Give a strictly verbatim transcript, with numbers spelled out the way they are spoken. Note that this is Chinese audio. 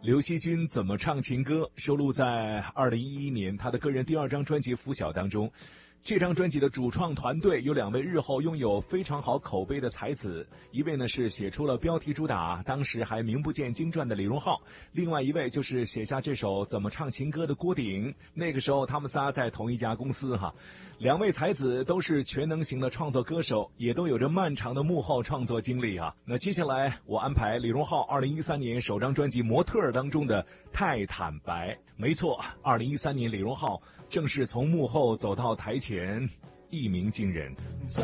刘惜君怎么唱情歌收录在二零一一年他的个人第二张专辑《拂晓》当中。这张专辑的主创团队有两位日后拥有非常好口碑的才子，一位呢是写出了标题主打当时还名不见经传的李荣浩，另外一位就是写下这首怎么唱情歌的郭顶。那个时候他们仨在同一家公司哈，两位才子都是全能型的创作歌手，也都有着漫长的幕后创作经历啊。那接下来我安排李荣浩二零一三年首张专辑《模特儿》当中的太坦白。没错，二零一三年李荣浩正式从幕后走到台前，一鸣惊人。 在